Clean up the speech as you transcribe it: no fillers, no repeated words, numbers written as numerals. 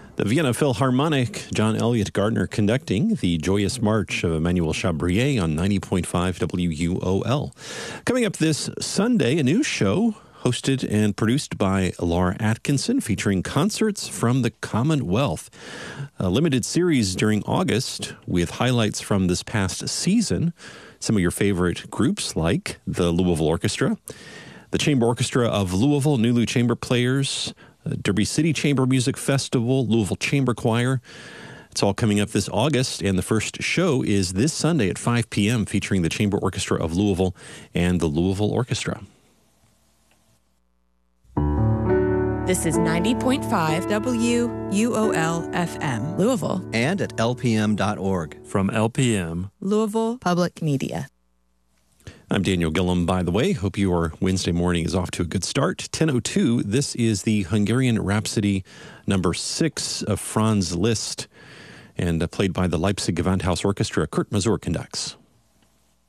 The Vienna Philharmonic, John Elliott Gardner conducting the Joyous March of Emmanuel Chabrier on 90.5 WUOL. Coming up this Sunday, a new show hosted and produced by Laura Atkinson featuring concerts from the Commonwealth. A limited series during August with highlights from this past season. Some of your favorite groups like the Louisville Orchestra, the Chamber Orchestra of Louisville, Nulu Chamber Players, Derby City Chamber Music Festival, Louisville Chamber Choir. It's all coming up this August, and the first show is this Sunday at 5 p.m. featuring the Chamber Orchestra of Louisville and the Louisville Orchestra. This is 90.5 WUOL FM, Louisville. And at lpm.org. From LPM, Louisville Public Media. I'm Daniel Gillum, by the way. Hope your Wednesday morning is off to a good start. 10:02, this is the Hungarian Rhapsody number 6 of Franz Liszt, and played by the Leipzig Gewandhaus Orchestra. Kurt Masur conducts.